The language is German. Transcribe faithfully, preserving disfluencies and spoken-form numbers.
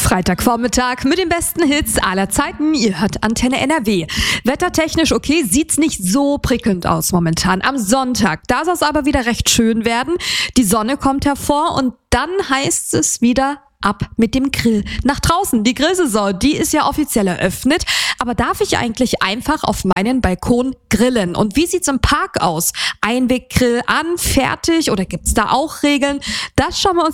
Freitagvormittag mit den besten Hits aller Zeiten. Ihr hört Antenne N R W. Wettertechnisch okay, sieht's nicht so prickelnd aus momentan. Am Sonntag, da soll es aber wieder recht schön werden. Die Sonne kommt hervor und dann heißt es wieder ab mit dem Grill. Nach draußen, die Grillsaison, die ist ja offiziell eröffnet. Aber darf ich eigentlich einfach auf meinen Balkon grillen? Und wie sieht's im Park aus? Einweggrill an, fertig oder gibt's da auch Regeln? Das schauen wir uns